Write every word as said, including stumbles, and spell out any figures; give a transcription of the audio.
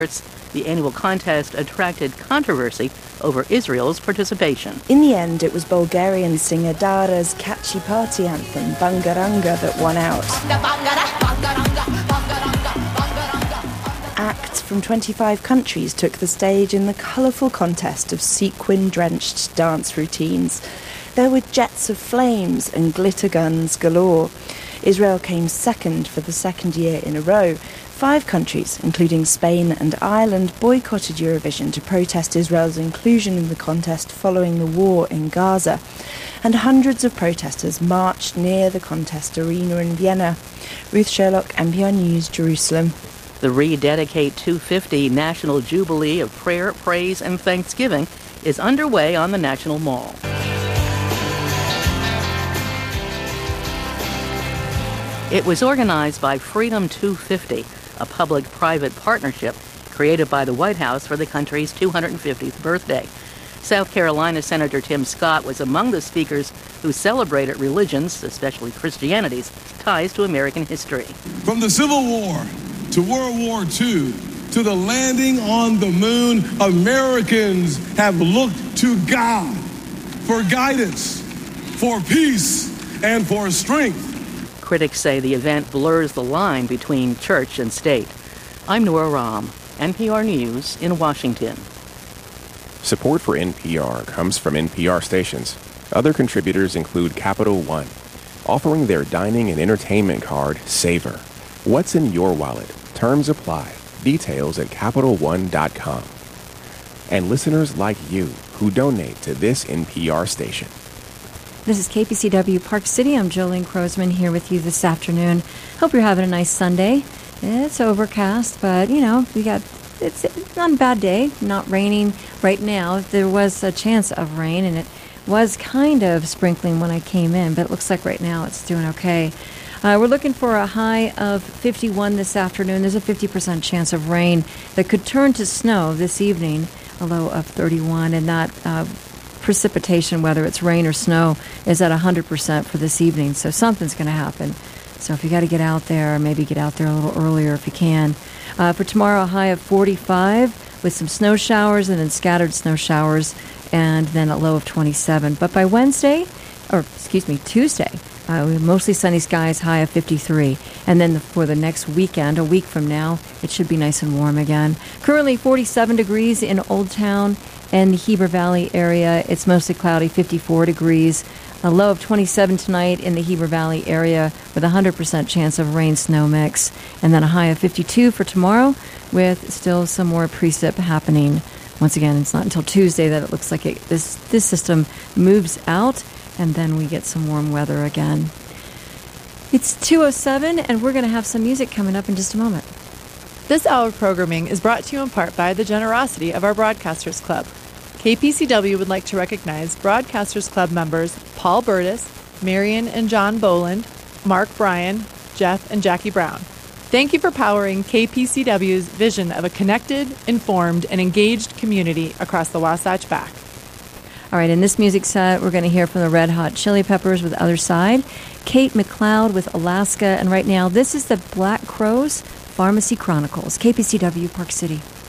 The annual contest attracted controversy over Israel's participation. In the end, it was Bulgarian singer Dara's catchy party anthem, Bangaranga, that won out. Acts from twenty-five countries took the stage in the colourful contest of sequin-drenched dance routines. There were jets of flames and glitter guns galore. Israel came second for the second year in a row. Five countries, including Spain and Ireland, boycotted Eurovision to protest Israel's inclusion in the contest following the war in Gaza. And hundreds of protesters marched near the contest arena in Vienna. Ruth Sherlock, N P R News, Jerusalem. The Rededicate two fifty National Jubilee of Prayer, Praise, and Thanksgiving is underway on the National Mall. It was organized by Freedom two fifty, a public-private partnership created by the White House for the country's two hundred fiftieth birthday. South Carolina Senator Tim Scott was among the speakers who celebrated religions, especially Christianity's, ties to American history. From the Civil War to World War Two to the landing on the moon, Americans have looked to God for guidance, for peace, and for strength. Critics say the event blurs the line between church and state. I'm Nora Rahm, N P R News in Washington. Support for N P R comes from N P R stations. Other contributors include Capital One, offering their dining and entertainment card, Savor. What's in your wallet? Terms apply. Details at Capital One dot com. And listeners like you who donate to this N P R station. This is K P C W Park City. I'm Jolene Crosman here with you this afternoon. Hope you're having a nice Sunday. It's overcast, but, you know, we got, it's, it's not a bad day. Not raining right now. There was a chance of rain, and it was kind of sprinkling when I came in, but it looks like right now it's doing okay. Uh, we're looking for a high of fifty-one this afternoon. There's a fifty percent chance of rain that could turn to snow this evening, a low of thirty-one, and that uh, precipitation, whether it's rain or snow, is at one hundred percent for this evening. So something's going to happen. So if you got to get out there, maybe get out there a little earlier if you can. Uh, for tomorrow, a high of forty-five with some snow showers and then scattered snow showers, and then a low of twenty-seven. But by Wednesday, or excuse me, Tuesday, Uh, mostly sunny skies, high of fifty-three. And then the, for the next weekend, a week from now, it should be nice and warm again. Currently forty-seven degrees in Old Town and the Heber Valley area. It's mostly cloudy, fifty-four degrees. A low of twenty-seven tonight in the Heber Valley area with a one hundred percent chance of rain-snow mix. And then a high of fifty-two for tomorrow with still some more precip happening. Once again, it's not until Tuesday that it looks like it, this, this system moves out, and then we get some warm weather again. It's two oh seven, and we're going to have some music coming up in just a moment. This hour of programming is brought to you in part by the generosity of our Broadcasters Club. K P C W would like to recognize Broadcasters Club members Paul Burtis, Marion and John Boland, Mark Bryan, Jeff and Jackie Brown. Thank you for powering K P C W's vision of a connected, informed, and engaged community across the Wasatch Back. All right, in this music set, we're going to hear from the Red Hot Chili Peppers with Other Side, Kate McLeod with Alaska, and right now, this is the Black Crowes Pharmacy Chronicles, K P C W, Park City.